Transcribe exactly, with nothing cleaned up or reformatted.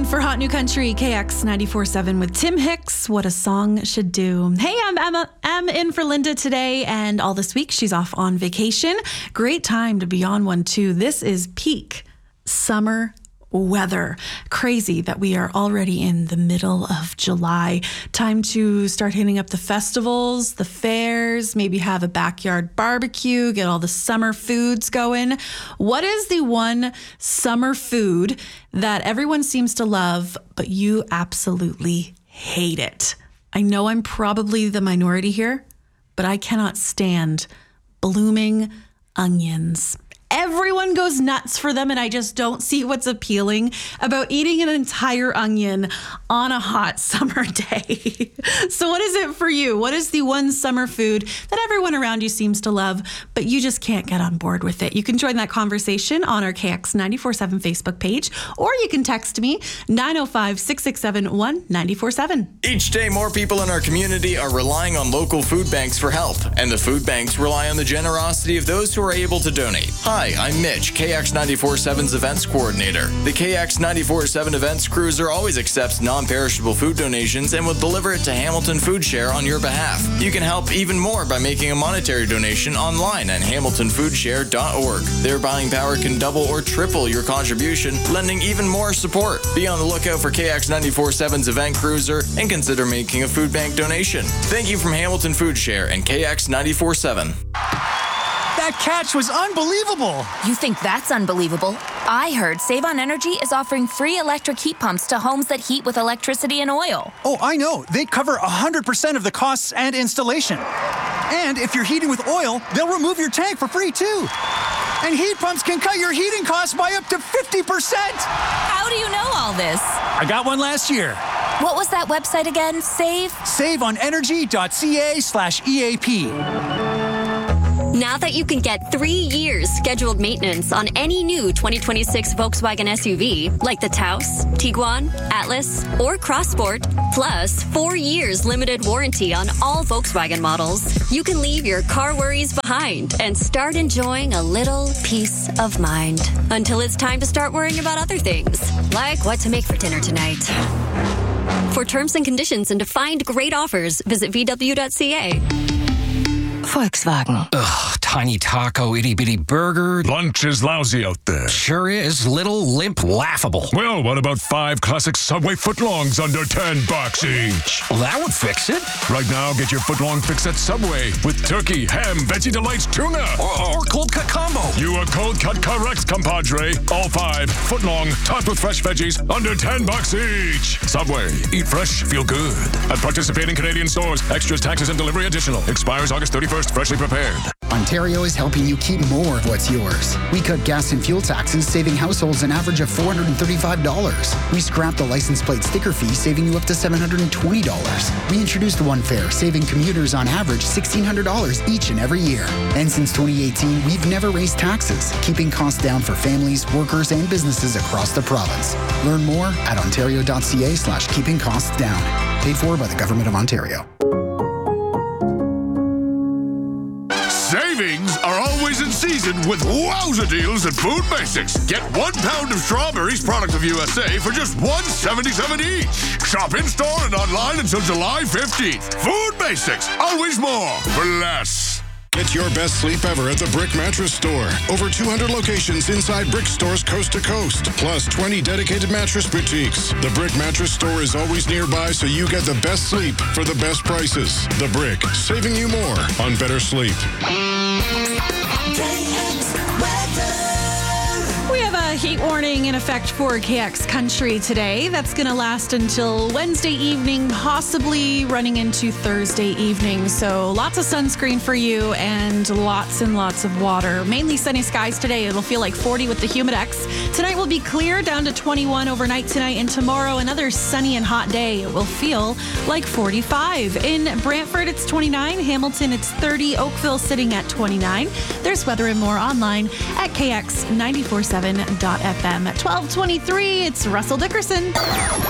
for Hot New Country, K X ninety-four point seven with Tim Hicks, What a Song Should Do. Hey, I'm Emma. I'm in for Linda today, and all this week she's off on vacation. Great time to be on one, too. This is peak summer weather. Crazy that we are already in the middle of July. Time to start hitting up the festivals, the fairs, maybe have a backyard barbecue, get all the summer foods going. What is the one summer food that everyone seems to love, but you absolutely hate it? I know I'm probably the minority here, but I cannot stand blooming onions. Everyone goes nuts for them, and I just don't see what's appealing about eating an entire onion on a hot summer day. So what is it for you? What is the one summer food that everyone around you seems to love, but you just can't get on board with it? You can join that conversation on our K X ninety-four point seven Facebook page, or you can text me nine oh five, six six seven, one nine four seven. Each day, more people in our community are relying on local food banks for help, and the food banks rely on the generosity of those who are able to donate. Hi, I'm Mitch, K X ninety-four point seven's events coordinator. The K X ninety-four point seven events cruiser always accepts non-perishable food donations and will deliver it to Hamilton Food Share on your behalf. You can help even more by making a monetary donation online at hamilton food share dot org. Their buying power can double or triple your contribution, lending even more support. Be on the lookout for K X ninety-four point seven's event cruiser and consider making a food bank donation. Thank you from Hamilton Food Share and K X ninety-four point seven. That catch was unbelievable. You think that's unbelievable? I heard Save on Energy is offering free electric heat pumps to homes that heat with electricity and oil. Oh, I know. They cover one hundred percent of the costs and installation. And if you're heating with oil, they'll remove your tank for free, too. And heat pumps can cut your heating costs by up to fifty percent. How do you know all this? I got one last year. What was that website again? Save? save on energy dot c a slash E A P. Now that you can get three years scheduled maintenance on any new twenty twenty-six Volkswagen S U V, like the Taos, Tiguan, Atlas, or Crossport, plus four years limited warranty on all Volkswagen models, you can leave your car worries behind and start enjoying a little peace of mind. Until it's time to start worrying about other things, like what to make for dinner tonight. For terms and conditions and to find great offers, visit v w dot c a. Volkswagen. Ugh, tiny taco, itty-bitty burger. Lunch is lousy out there. Sure is. Little, limp, laughable. Well, what about five classic Subway footlongs under ten bucks each? Well, that would fix it. Right now, get your footlong fix at Subway with turkey, ham, Veggie Delights, tuna. Or, or cold cut combo. You are cold cut correct, compadre. All five footlong, topped with fresh veggies, under ten bucks each. Subway. Eat fresh, feel good. At participating Canadian stores. Extras, taxes, and delivery additional. Expires August thirty-first. Freshly prepared. Ontario is helping you keep more of what's yours. We cut gas and fuel taxes, saving households an average of four hundred thirty-five dollars. We scrapped the license plate sticker fee, saving you up to seven hundred twenty dollars. We introduced One Fare, saving commuters on average sixteen hundred dollars each and every year. And since twenty eighteen, we've never raised taxes, keeping costs down for families, workers, and businesses across the province. Learn more at ontario dot c a slash keeping costs down. Paid for by the Government of Ontario. Savings are always in season with wowza deals at Food Basics. Get one pound of strawberries, product of U S A, for just one seventy-seven each. Shop in-store and online until July fifteenth. Food Basics, always more for less. Get your best sleep ever at the Brick Mattress Store. Over two hundred locations inside Brick stores coast to coast, plus twenty dedicated mattress boutiques. The Brick Mattress Store is always nearby, so you get the best sleep for the best prices. The Brick, saving you more on better sleep. We have a heat warning in effect for K X Country today. That's going to last until Wednesday evening, possibly running into Thursday evening. So lots of sunscreen for you and lots and lots of water. Mainly sunny skies today. It'll feel like forty with the Humidex. Tonight will be clear, down to twenty-one overnight tonight, and tomorrow another sunny and hot day. It will feel like forty-five. In Brantford, it's twenty-nine. Hamilton, it's thirty. Oakville sitting at twenty-nine. There's weather and more online at K X ninety-four point seven dot f m. At twelve twenty-three, it's Russell Dickerson.